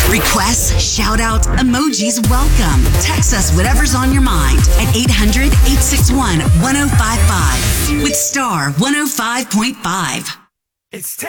Requests, shout outs, emojis, welcome. Text us whatever's on your mind at 800-861-1055 with Star 105.5. It's